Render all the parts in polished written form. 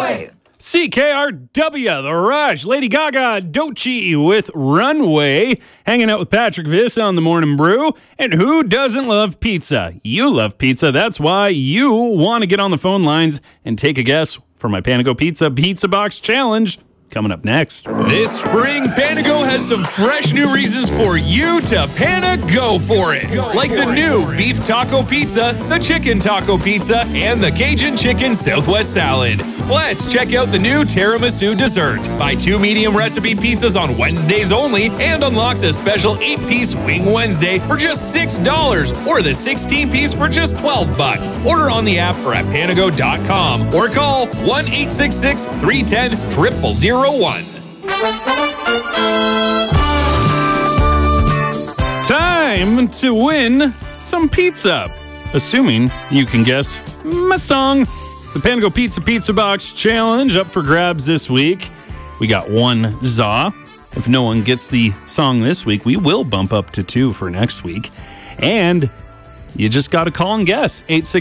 Runway. CKRW, The Rush, Lady Gaga, Doechii with Runway, hanging out with Patrick Viss on the Morning Brew. And who doesn't love pizza? You love pizza. That's why you want to get on the phone lines and take a guess for my Panago Pizza Box Challenge. Coming up next. This spring, Panago has some fresh new reasons for you to Panago for it. Like the new beef taco pizza, the chicken taco pizza, and the Cajun chicken Southwest salad. Plus, check out the new tiramisu dessert. Buy 2 medium recipe pizzas on Wednesdays only and unlock the special 8-piece Wing Wednesday for just $6 or the 16-piece for just $12. Order on the app or at Panago.com or call 1-866-310-0001. Time to win some pizza, assuming you can guess my song. It's the Panago Pizza Box Challenge up for grabs this week. We got 1 za. If no one gets the song this week, we will bump up to 2 for next week. And you just got to call and guess.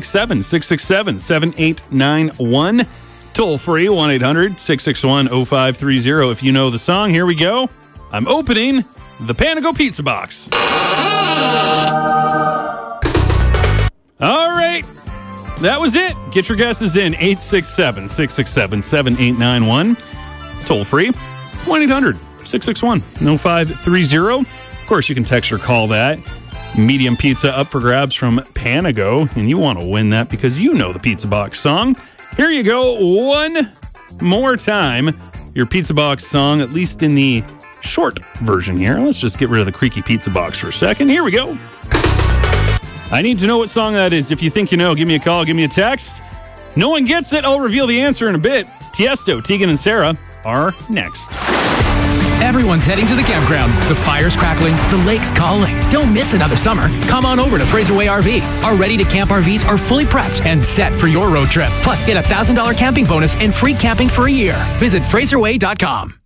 867-667-7891. Toll free, 1-800-661-0530. If you know the song, here we go. I'm opening the Panago Pizza Box. All right. That was it. Get your guesses in. 867-667-7891. Toll free, 1-800-661-0530. Of course, you can text or call that. Medium pizza up for grabs from Panago. And you want to win that because you know the Pizza Box song. Here you go, one more time. Your Pizza Box song, at least in the short version here. Let's just get rid of the creaky Pizza Box for a second. Here we go. I need to know what song that is. If you think you know, give me a call, give me a text. No one gets it. I'll reveal the answer in a bit. Tiesto, Tegan, and Sarah are next. Everyone's heading to the campground. The fire's crackling, the lake's calling. Don't miss another summer. Come on over to Fraserway RV. Our ready-to-camp RVs are fully prepped and set for your road trip. Plus, get a $1,000 camping bonus and free camping for a year. Visit FraserWay.com.